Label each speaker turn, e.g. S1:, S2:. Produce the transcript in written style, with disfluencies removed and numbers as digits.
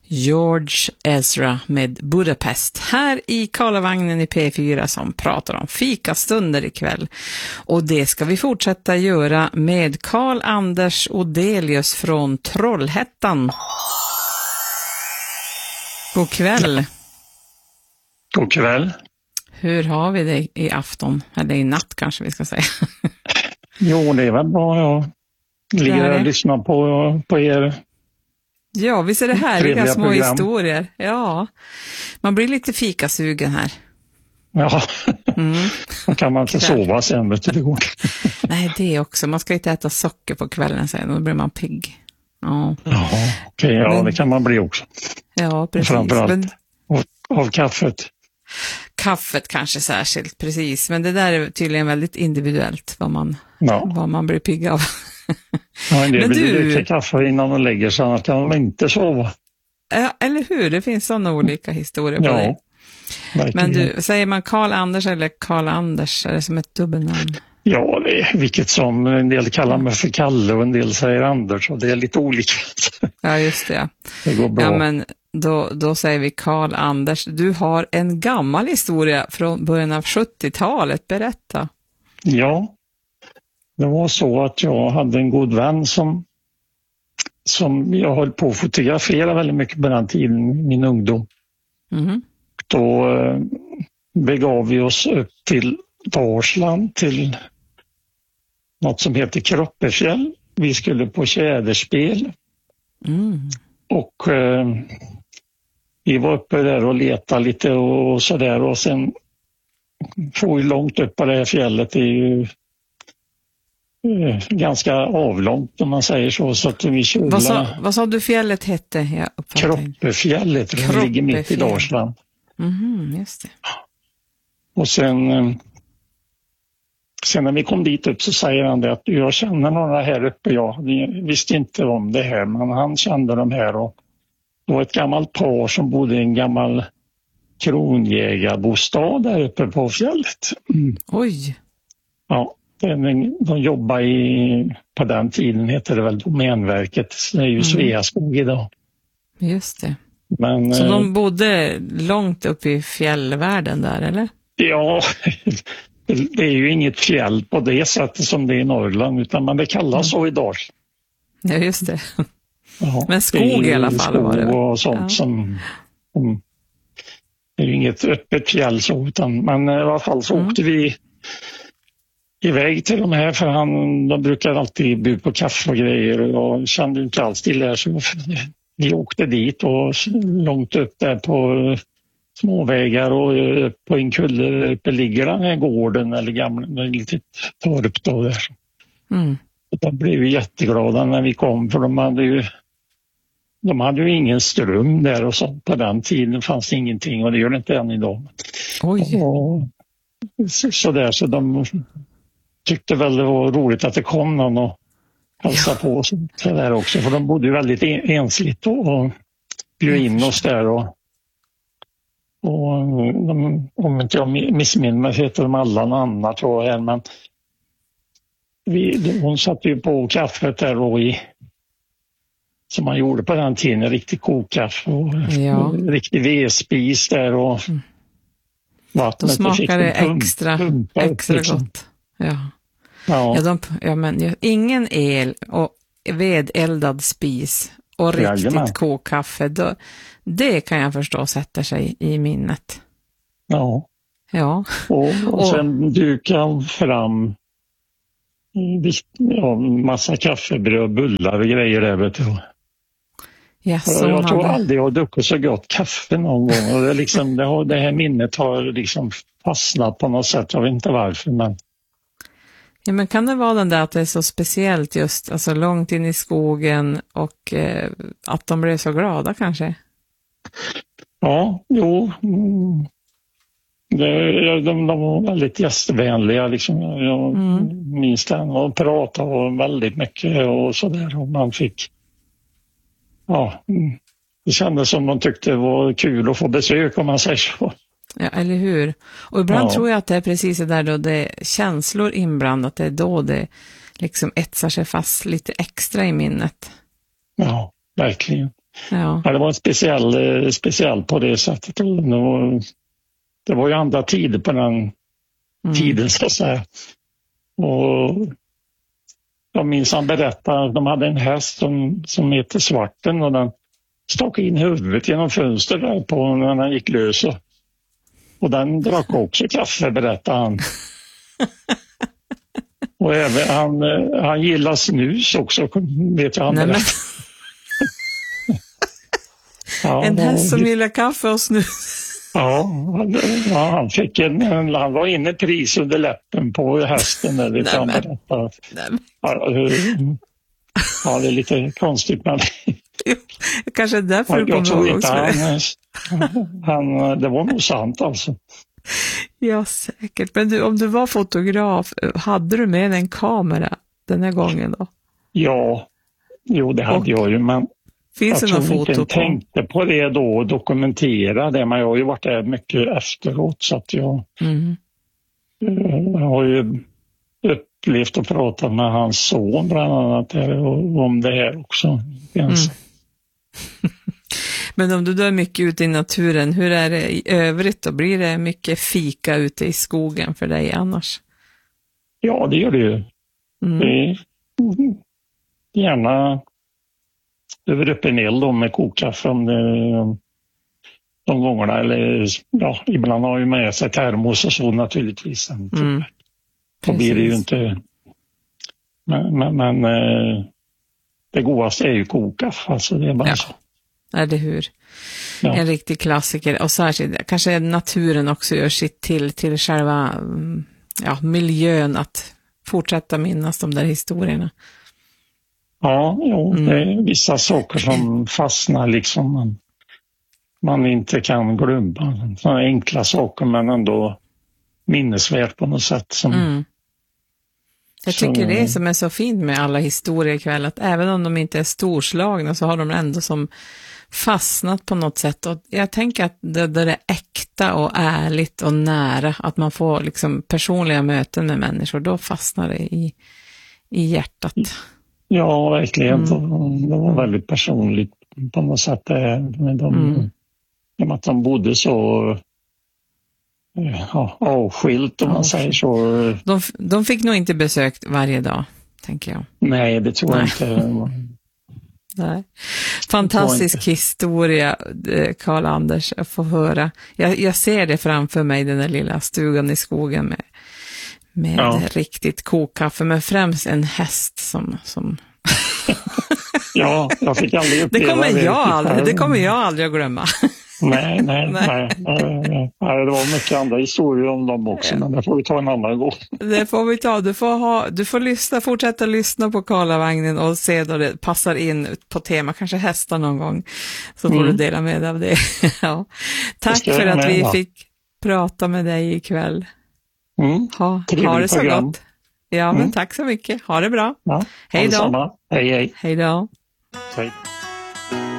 S1: George Ezra med Budapest här i Karlavagnen i P4 som pratar om fikastunder ikväll. Och det ska vi fortsätta göra med Karl Anders Odelius från Trollhättan. God kväll.
S2: God kväll.
S1: Hur har vi det i afton? Eller i natt kanske vi ska säga.
S2: Jo, det är väl bra. Jag ligger och lyssnar på er.
S1: Ja, visst är det härliga små
S2: program.
S1: Historier. Ja, man blir lite fikasugen här.
S2: Ja, kan man inte sova sen, vet du.
S1: Nej, det också. Man ska inte äta socker på kvällen sen, då blir man pigg. Ja,
S2: okej, ja, det kan man bli också.
S1: Ja, precis.
S2: Framförallt av kaffet.
S1: Kaffet kanske särskilt, precis. Men det där är tydligen väldigt individuellt vad man blir pigg av.
S2: Ja, en del vill dricka kaffe innan de lägger sig, annars kan de inte sova.
S1: Ja, eller hur? Det finns sådana olika historier på det. Men du, säger man Karl Anders eller Karl Anders? Är det som ett dubbelnamn?
S2: Ja, det är vilket som. En del kallar mig för Kalle och en del säger Anders, och det är lite olika.
S1: Ja, just det.
S2: Det går bra.
S1: Ja, men då säger vi Karl Anders. Du har en gammal historia från början av 70-talet. Berätta.
S2: Ja, det var så att jag hade en god vän som jag höll på att fotografera väldigt mycket på den tiden, min ungdom. Mm. Då begav vi oss upp till Dalsland, till något som heter Kroppefjäll. Vi skulle på tjäderspel. Och vi var uppe där och letade lite och sådär, och sen så långt upp på det här fjället är ju ganska avlångt om man säger så att vi körde.
S1: Vad sa du fjället hette?
S2: Kroppefjället, det ligger mitt i Dalsland.
S1: Just det.
S2: Och sen när vi kom dit upp så säger han det att jag känner några här uppe. Jag visste inte om det här, men han kände de här, och det var ett gammalt par som bodde i en gammal kronjägarbostad där uppe på fjället.
S1: Oj!
S2: Ja, de jobbade på den tiden heter det väl Domänverket, det är ju Sveaskog idag.
S1: Just det.
S2: Men,
S1: så de bodde långt upp i fjällvärlden där, eller?
S2: Ja, det är ju inget fjäll på det sättet som det är i Norrland, utan det kallas så idag.
S1: Ja, just det.
S2: Ja,
S1: men skog i alla fall var det.
S2: Och sånt som det är ju inget öppet fjäll så, men i alla fall så åkte vi iväg till de här, för de brukar alltid bjuda på kaffe och grejer, och jag kände inte alls till det, så vi åkte dit och långt upp där på småvägar och på en kulle uppe ligger den här gården eller gamla litet torp då där. De blev ju jätteglada när vi kom, för de hade ju ingen ström där och så. På den tiden fanns ingenting, och det gör det inte än idag.
S1: Oj.
S2: Och så de tyckte väl det var roligt att det kom någon och hälsa på så där också, för de bodde ju väldigt ensligt och bjöd in oss där, och om inte jag missminner mig heter de alla namn tror jag, men hon satte ju på kaffet där och som man gjorde på den tiden, riktigt kokkaffe och riktig vedspis där, och vattnet.
S1: Då smakar det extra gott. Men ingen el och vedeldad spis och riktigt kokkaffe, det kan jag förstå sätter sig i minnet. Ja.
S2: Och sen dukade fram massa kaffebröd, bullar och grejer där, vet du. Jag tror aldrig jag har druckit så gott kaffe någon gång, och det här minnet har liksom fastnat på något sätt, jag vet inte varför, men
S1: ja, men kan det vara den där att det är så speciellt just, alltså långt in i skogen, och att de blev så glada kanske? Ja,
S2: jo. De var väldigt gästvänliga liksom. Jag minns den, och pratade väldigt mycket och sådär, och man fick det kändes som de tyckte det var kul att få besök, om man säger så.
S1: Ja, eller hur? Och ibland tror jag att det är precis det där då det är känslor inblandat, det är då det liksom etsar sig fast lite extra i minnet.
S2: Ja, verkligen.
S1: Ja.
S2: Ja, det var speciell på det sättet. Det var ju andra tider på den tiden, så att säga. Och jag minns han berättade att de hade en häst som heter Svarten, och den stack in huvudet genom fönstret där på när den gick lös. Och den drack också kaffe, berättade han. Och även han gillar snus också, vet jag.
S1: Nej, men... ja, en häst som gillar kaffe och snus.
S2: Ja, han var inne pris under läppen på hästen. Där, det kan berätta. Ja, det är lite konstigt, men...
S1: Kanske därför
S2: jag tror inte det var nog sant alltså.
S1: Ja, säkert. Men om du var fotograf, hade du med en kamera den här gången då? Ja,
S2: det hade jag ju, men
S1: finns det någon foto
S2: jag tänkte på det då och dokumentera det, men jag har ju varit där mycket efteråt, så att jag har ju upplevt och pratat med hans son bland annat om det här också.
S1: Men om du är mycket ute i naturen, hur är det i övrigt då? Blir det mycket fika ute i skogen för dig annars?
S2: Ja, det gör det ju. Det är gärna över öppen eld då med kokkaffe de gångerna. Eller ja, ibland har ju med sig termos och så naturligtvis. Då blir det ju inte... Men det godaste är ju kokkaffe. Alltså det är bara så.
S1: Är det hur? Ja. En riktig klassiker. Och särskilt, kanske naturen också gör sitt till själva miljön att fortsätta minnas de där historierna.
S2: Ja, det är vissa saker som fastnar liksom. Man inte kan glömma. Sådana enkla saker, men ändå minnesvärt på något sätt.
S1: Jag tycker det som är så fint med alla historier ikväll, att även om de inte är storslagna så har de ändå som fastnat på något sätt. Och jag tänker att det är äkta och ärligt och nära, att man får liksom personliga möten med människor, då fastnar det i hjärtat.
S2: Ja, verkligen. Det var väldigt personligt på något sätt. Att de bodde så avskilt, om man säger så.
S1: De fick nog inte besökt varje dag, tänker jag.
S2: Nej, det tror jag inte.
S1: Nej. Fantastisk historia, Karl-Anders, att få höra. Jag ser det framför mig, den där lilla stugan i skogen med riktigt kokkaffe, men främst en häst som...
S2: Ja, jag fick aldrig uppleva
S1: det kommer jag aldrig att glömma.
S2: Nej. Det var mycket andra historier om dem också, men det får vi ta en annan gång. Det
S1: får vi ta. Du får fortsätta lyssna på Karlavagnen och se då det passar in på tema, kanske hästar någon gång, så får du dela med dig av det. Ja. Tack för att vi fick prata med dig ikväll. Ha det så gott. Ja, men tack så mycket. Ha det bra.
S2: Ja,
S1: hej då.
S2: Hej.
S1: Hej då.
S2: Hej.